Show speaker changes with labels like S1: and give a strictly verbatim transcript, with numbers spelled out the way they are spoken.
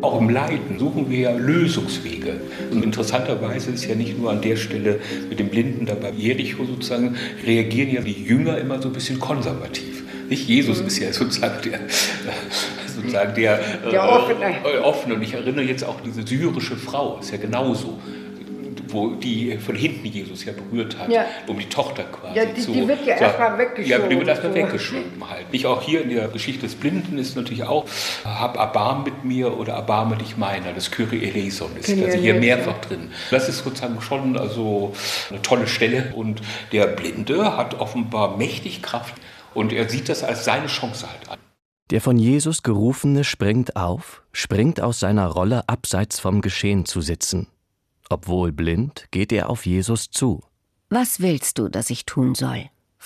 S1: Auch im Leiden suchen wir ja Lösungswege. Und interessanterweise ist ja nicht nur an der Stelle mit dem Blinden da bei Jericho sozusagen, reagieren ja die Jünger immer so ein bisschen konservativ. Nicht? Jesus ist ja sozusagen der, sozusagen der, der äh, offene. Äh, offene. Und ich erinnere jetzt auch diese syrische Frau, ist ja genauso, wo die von hinten Jesus ja berührt hat, ja. um die Tochter quasi
S2: ja, die,
S1: zu...
S2: Die wird ja so, erstmal weggeschoben.
S1: Ja, die wird erstmal so. weggeschoben halt. Ich auch hier in der Geschichte des Blinden ist natürlich auch, hab Erbarm mit mir oder erbarme dich meiner. Das Kyrie eleison ist
S2: Kyrie
S1: also hier
S2: eleison.
S1: mehrfach drin. Das ist sozusagen schon also eine tolle Stelle. Und der Blinde hat offenbar mächtig Kraft und er sieht das als seine Chance halt an.
S3: Der von Jesus Gerufene springt auf, springt aus seiner Rolle, abseits vom Geschehen zu sitzen. Obwohl blind, geht er auf Jesus zu.
S4: Was willst du, dass ich tun soll?